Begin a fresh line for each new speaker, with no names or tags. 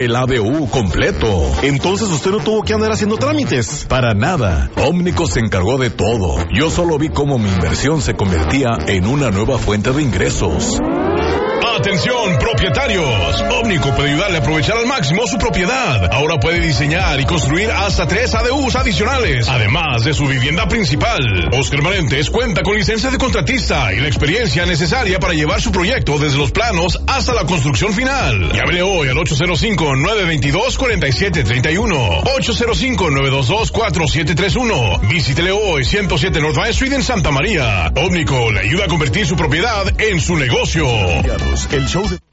El ADU completo.
Entonces usted no tuvo que andar haciendo trámites.
Para nada. Ómnico se encargó de todo. Yo solo vi cómo mi inversión se convertía en una nueva fuente de ingresos.
Atención, propietarios. Ómnico puede ayudarle a aprovechar al máximo su propiedad. Ahora puede diseñar y construir hasta 3 ADUs adicionales, además de su vivienda principal. Oscar Marentes cuenta con licencia de contratista y la experiencia necesaria para llevar su proyecto desde los planos hasta la construcción final. Llámele hoy al 805-922-4731. 805-922-4731. Visítele hoy 107 North Main Street en Santa María. Ómnico le ayuda a convertir su propiedad en su negocio.
El show de...